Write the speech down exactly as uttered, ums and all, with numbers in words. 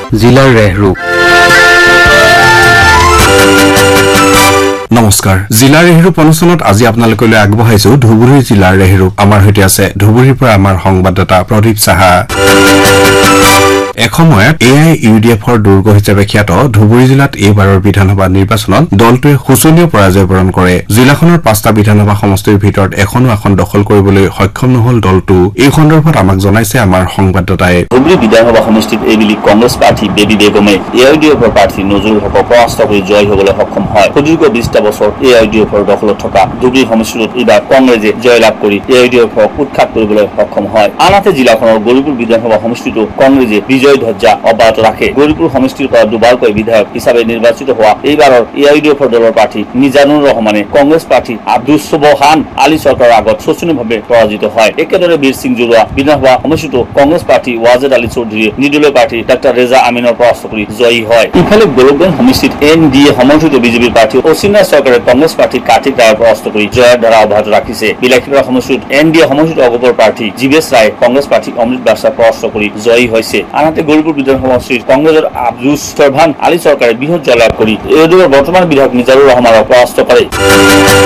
জিলাৰ ৰেহৰু। নমস্কাৰ, জিলাৰ ৰেহৰু অনুষ্ঠানত আজি আপোনালোকলৈ আগবঢ়াইছো ধুবুৰী জিলাৰ ৰেহৰু। আমাৰ সৈতে আছে ধুবুৰীৰ পৰা আমাৰ সংবাদদাতা প্ৰদীপ সাহা। এসময়ত এ আই ইউ ডি এফৰ দুৰ্গ হিচাপে খ্যাত ধুবুৰী জিলাত এইবাৰৰ বিধানসভা নিৰ্বাচনত দলটোৱে শোচনীয় পৰাজয় বৰণ কৰে। জিলাখনৰ পাঁচটা বিধানসভা সমষ্টিৰ ভিতৰত এখনো আসন দখল কৰিবলৈ সক্ষম নহল দলটো। এই সন্দৰ্ভত আমাক জনাইছে আমাৰ সংবাদদাতাই। ধুবুৰী বিধানসভা সমষ্টিত এইবেলি কংগ্ৰেছ প্ৰাৰ্থী বেবী বেগমে এ আই ডি এফৰ প্ৰাৰ্থী নজৰুল হকক পৰাস্ত কৰি জয় হবলৈ সক্ষম হয়। সুদীৰ্ঘ বিশটা বছৰ এ আই ডি এফৰ দখলত থকা ধুবুৰী সমষ্টিটোত এইবাৰ কংগ্ৰেছে জয়লাভ কৰি এ আই ডি এফক উৎখাত কৰিবলৈ সক্ষম হয়। আনহাতে জিলাখনৰ গৌৰীপুৰ বিধানসভা সমষ্টিটো কংগ্ৰেছে বিজয় ধ্বজা অব্যাহত ৰাখে। গৌৰীপুৰ সমষ্টিৰ পৰা দুবাৰকৈ বিধায়ক হিচাপে নিৰ্বাচিত হোৱা এইবাৰৰ এ আই ডি এফৰ দলৰ প্ৰাৰ্থী মিজানুৰ ৰহমানে কংগ্ৰেছ প্ৰাৰ্থী আব্দুছ চুবহান আলী চৰকাৰৰ আগত শোচনীয়ভাৱে পৰাজিত হয়। একেদৰে বীৰ সিং জৰুৱা বিধানসভা সমষ্টিটো কংগ্ৰেছ প্ৰাৰ্থী ৱাজেদ আলী চৌধুৰীয়ে নিৰ্দলীয় প্ৰাৰ্থী ডাক্তৰ ৰেজা আমিনৰ পৰাস্ত কৰি জয়ী হয়। ইফালে গোলকগঞ্জ সমষ্টিত এন ডি এ সমৰ্থিত বিজেপিৰ প্ৰাৰ্থী অচিন্তা চৰকাৰে কংগ্ৰেছ প্ৰাৰ্থী কাৰ্তিক ৰায়ৰ পৰাস্ত কৰি জয়ৰ ধাৰা অব্যাহত ৰাখিছে। বিলাসীপাৰা সমষ্টিত এন ডি এ সমৰ্থিত অগপৰ প্ৰাৰ্থী জীৱেশ ৰায়ে কংগ্ৰেছ প্ৰাৰ্থী অমৃত বাৰ্চাক পৰাস্ত কৰি জয়ী হৈছে। আনহাতে গৌৰীপুৰ বিধানসভা সমষ্টিত কংগ্ৰেছৰ আব্দুছ চৌবহান আলী চৰকাৰে বৃহৎ জয়লাভ কৰি এই দলৰ বৰ্তমান বিধায়ক মিজানুৰ ৰহমানক পৰাস্ত কৰে।